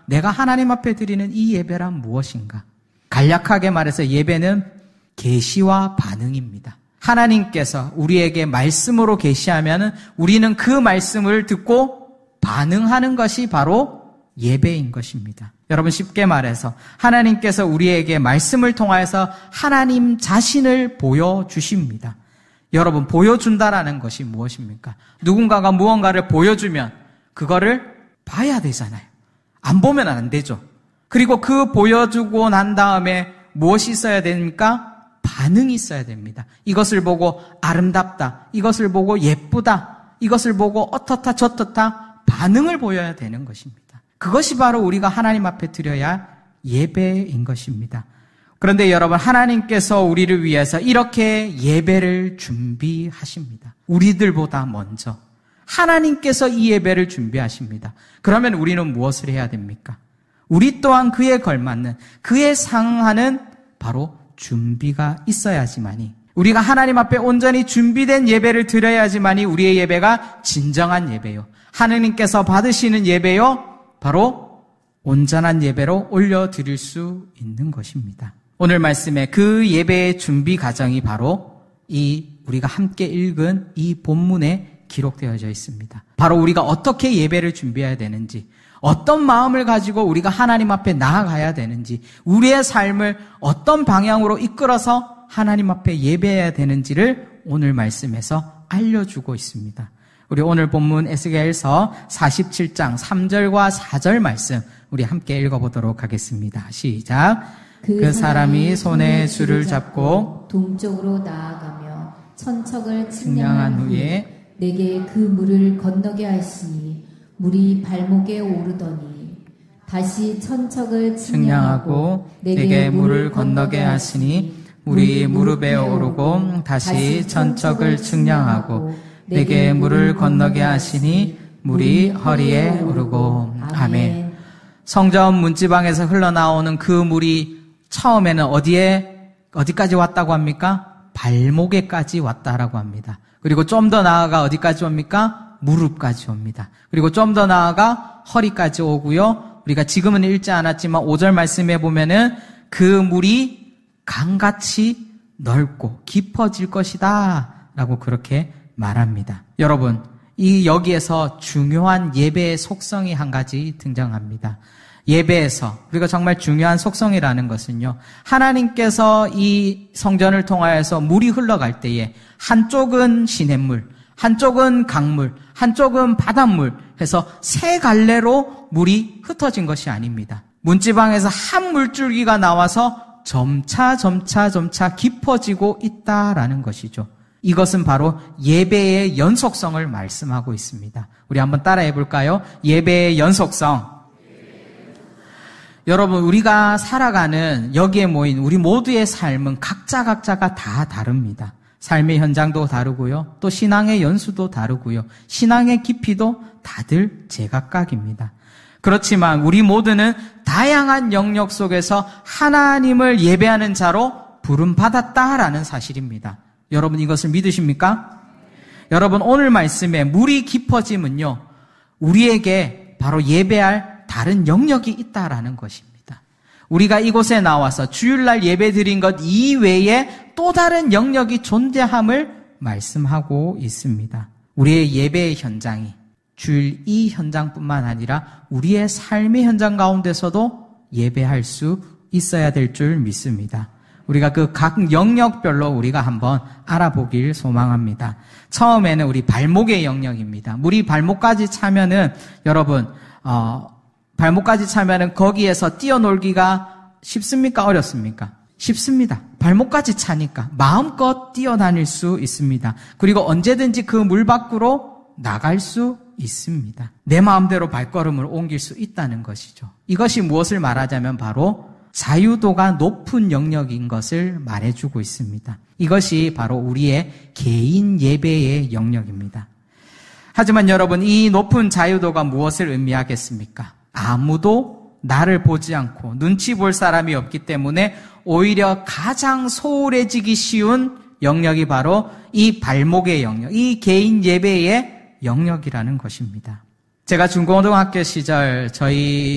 내가 하나님 앞에 드리는 이 예배란 무엇인가? 간략하게 말해서 예배는 계시와 반응입니다. 하나님께서 우리에게 말씀으로 계시하면 우리는 그 말씀을 듣고 반응하는 것이 바로 예배인 것입니다. 여러분, 쉽게 말해서 하나님께서 우리에게 말씀을 통하여서 하나님 자신을 보여주십니다. 여러분, 보여준다라는 것이 무엇입니까? 누군가가 무언가를 보여주면 그거를 봐야 되잖아요. 안 보면 안 되죠. 그리고 그 보여주고 난 다음에 무엇이 있어야 됩니까? 반응이 있어야 됩니다. 이것을 보고 아름답다, 이것을 보고 예쁘다, 이것을 보고 어떻다 저떻다 반응을 보여야 되는 것입니다. 그것이 바로 우리가 하나님 앞에 드려야 예배인 것입니다. 그런데 여러분, 하나님께서 우리를 위해서 이렇게 예배를 준비하십니다. 우리들보다 먼저 하나님께서 이 예배를 준비하십니다. 그러면 우리는 무엇을 해야 됩니까? 우리 또한 그에 걸맞는, 그에 상하는 바로 준비가 있어야지만이, 우리가 하나님 앞에 온전히 준비된 예배를 드려야지만이 우리의 예배가 진정한 예배요, 하나님께서 받으시는 예배요, 바로 온전한 예배로 올려드릴 수 있는 것입니다. 오늘 말씀에 그 예배의 준비 과정이 바로 우리가 함께 읽은 이 본문에 기록되어져 있습니다. 바로 우리가 어떻게 예배를 준비해야 되는지, 어떤 마음을 가지고 우리가 하나님 앞에 나아가야 되는지, 우리의 삶을 어떤 방향으로 이끌어서 하나님 앞에 예배해야 되는지를 오늘 말씀에서 알려주고 있습니다. 우리 오늘 본문 에스겔서 47장 3절과 4절 말씀 우리 함께 읽어보도록 하겠습니다. 시작. 그 사람이 손에 줄을 잡고 동쪽으로 나아가며 천척을 측량한 후에 내게 그 물을 건너게 하시니 물이 발목에 오르더니 다시 천척을 측량하고 내게 물을 건너게 하시니 물이 무릎에 오르고 다시 천척을 측량하고 내게 물을 건너게 하시니 물이 허리에 오르고. 아멘. 성전 문지방에서 흘러나오는 그 물이 처음에는 어디까지 왔다고 합니까? 발목에까지 왔다라고 합니다. 그리고 좀 더 나아가 어디까지 옵니까? 무릎까지 옵니다. 그리고 좀 더 나아가 허리까지 오고요. 우리가 지금은 읽지 않았지만 5절 말씀에 보면은 그 물이 강같이 넓고 깊어질 것이다 라고 그렇게 말합니다. 여러분, 여기에서 중요한 예배의 속성이 한 가지 등장합니다. 예배에서 우리가 정말 중요한 속성이라는 것은요, 하나님께서 이 성전을 통하여서 물이 흘러갈 때에 한쪽은 시냇물, 한쪽은 강물, 한쪽은 바닷물 해서 세 갈래로 물이 흩어진 것이 아닙니다. 문지방에서 한 물줄기가 나와서 점차 깊어지고 있다라는 것이죠. 이것은 바로 예배의 연속성을 말씀하고 있습니다. 우리 한번 따라해 볼까요? 예배의 연속성. 여러분, 우리가 살아가는 여기에 모인 우리 모두의 삶은 각자가 다 다릅니다. 삶의 현장도 다르고요. 또 신앙의 연수도 다르고요. 신앙의 깊이도 다들 제각각입니다. 그렇지만 우리 모두는 다양한 영역 속에서 하나님을 예배하는 자로 부름받았다라는 사실입니다. 여러분, 이것을 믿으십니까? 여러분, 오늘 말씀에 물이 깊어짐은요, 우리에게 바로 예배할 다른 영역이 있다라는 것입니다. 우리가 이곳에 나와서 주일날 예배 드린 것 이외에 또 다른 영역이 존재함을 말씀하고 있습니다. 우리의 예배의 현장이 주일 이 현장뿐만 아니라 우리의 삶의 현장 가운데서도 예배할 수 있어야 될 줄 믿습니다. 우리가 그 각 영역별로 우리가 한번 알아보길 소망합니다. 처음에는 우리 발목의 영역입니다. 물이 발목까지 차면은 여러분, 발목까지 차면은 거기에서 뛰어놀기가 쉽습니까? 어렵습니까? 쉽습니다. 발목까지 차니까 마음껏 뛰어다닐 수 있습니다. 그리고 언제든지 그 물 밖으로 나갈 수 있습니다. 내 마음대로 발걸음을 옮길 수 있다는 것이죠. 이것이 무엇을 말하자면 바로 자유도가 높은 영역인 것을 말해주고 있습니다. 이것이 바로 우리의 개인 예배의 영역입니다. 하지만 여러분, 이 높은 자유도가 무엇을 의미하겠습니까? 아무도 나를 보지 않고 눈치 볼 사람이 없기 때문에 오히려 가장 소홀해지기 쉬운 영역이 바로 이 발목의 영역, 이 개인 예배의 영역이라는 것입니다. 제가 중고등학교 시절 저희